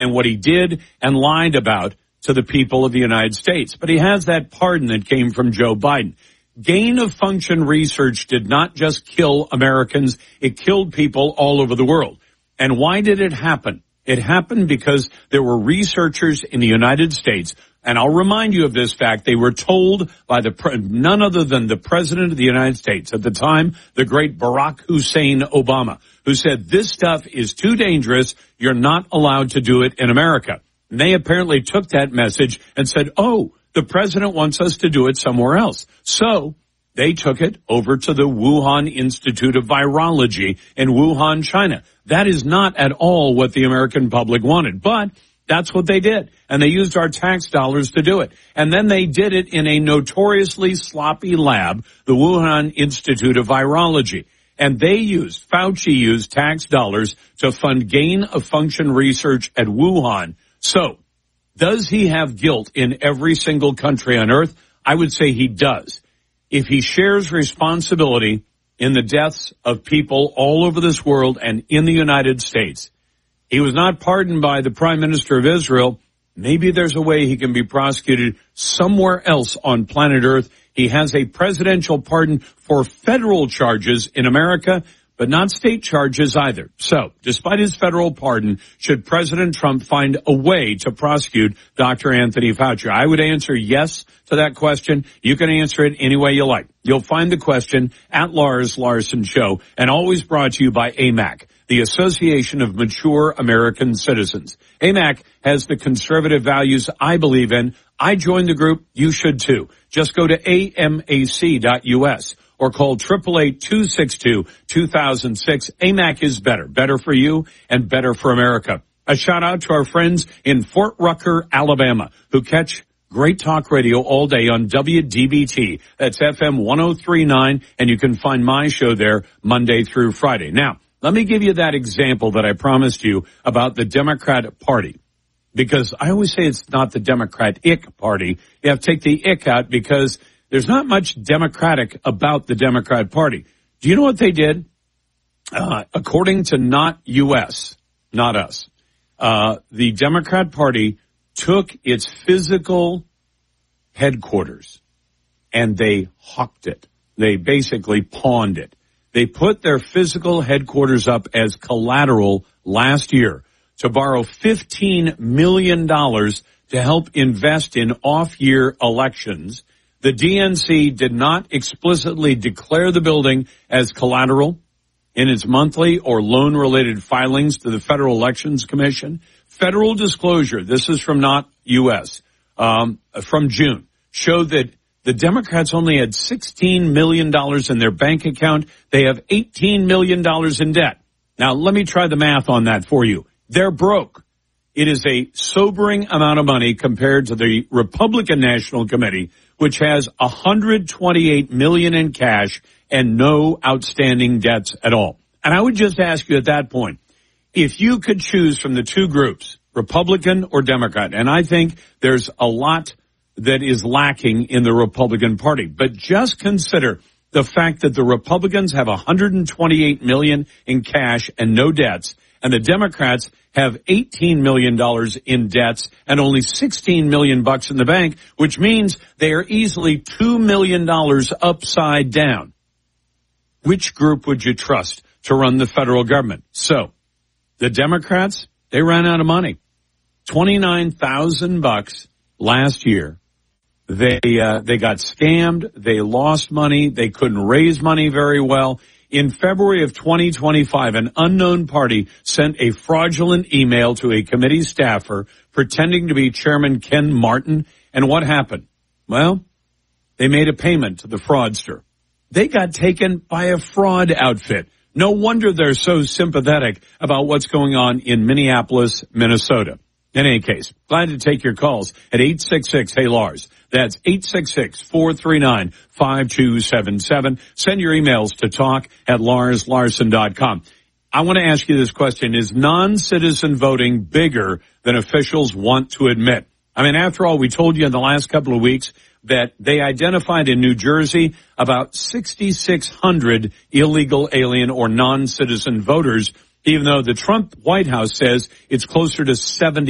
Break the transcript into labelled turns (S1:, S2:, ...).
S1: and what he did and lied about to the people of the United States. But he has that pardon that came from Joe Biden. Gain of function research did not just kill Americans, it killed people all over the world. And why did it happen? It happened because there were researchers in the United States, and I'll remind you of this fact, they were told by none other than the President of the United States at the time, the great Barack Hussein Obama, who said, this stuff is too dangerous, you're not allowed to do it in America. And they apparently took that message and said, oh, the president wants us to do it somewhere else. So they took it over to the Wuhan Institute of Virology in Wuhan, China. That is not at all what the American public wanted, but that's what they did. And they used our tax dollars to do it. And then they did it in a notoriously sloppy lab, the Wuhan Institute of Virology. And Fauci used tax dollars to fund gain of function research at Wuhan. So, does he have guilt in every single country on earth? I would say he does. If he shares responsibility in the deaths of people all over this world and in the United States, he was not pardoned by the Prime Minister of Israel. Maybe there's a way he can be prosecuted somewhere else on planet Earth. He has a presidential pardon for federal charges in America, but not state charges either. So, despite his federal pardon, should President Trump find a way to prosecute Dr. Anthony Fauci? I would answer yes to that question. You can answer it any way you like. You'll find the question at Lars Larson Show, and always brought to you by AMAC, the Association of Mature American Citizens. AMAC has the conservative values I believe in. I joined the group. You should too. Just go to amac.us. or call 888-262-2006. AMAC is better. Better for you and better for America. A shout out to our friends in Fort Rucker, Alabama, who catch great talk radio all day on WDBT. That's FM 1039, and you can find my show there Monday through Friday. Now, let me give you that example that I promised you about the Democrat Party. Because I always say it's not the Democratic Party. You have to take the ick out because there's not much democratic about the Democrat Party. Do you know what they did? According to Not US, not us, the Democrat Party took its physical headquarters and they hawked it. They basically pawned it. They put their physical headquarters up as collateral last year to borrow $15 million to help invest in off-year elections. The DNC did not explicitly declare the building as collateral in its monthly or loan-related filings to the Federal Elections Commission. Federal disclosure, this is from Not US, from June, showed that the Democrats only had $16 million in their bank account. They have $18 million in debt. Now, let me try the math on that for you. They're broke. It is a sobering amount of money compared to the Republican National Committee, which has $128 million in cash and no outstanding debts at all. And I would just ask you at that point, if you could choose from the two groups, Republican or Democrat, and I think there's a lot that is lacking in the Republican Party, but just consider the fact that the Republicans have $128 million in cash and no debts, and the Democrats have $18 million in debts and only $16 million in the bank, which means they are easily $2 million upside down. Which group would you trust to run the federal government? So, the Democrats, they ran out of money. $29,000 last year. They got scammed. They lost money. They couldn't raise money very well. In February of 2025, an unknown party sent a fraudulent email to a committee staffer pretending to be Chairman Ken Martin. And what happened? Well, they made a payment to the fraudster. They got taken by a fraud outfit. No wonder they're so sympathetic about what's going on in Minneapolis, Minnesota. In any case, glad to take your calls at 866-HEY-LARS. That's 866-439-5277. Send your emails to talk@LarsLarson.com. I want to ask you this question. Is non-citizen voting bigger than officials want to admit? I mean, after all, we told you in the last couple of weeks that they identified in New Jersey about 6,600 illegal alien or non-citizen voters, even though the Trump White House says it's closer to 70.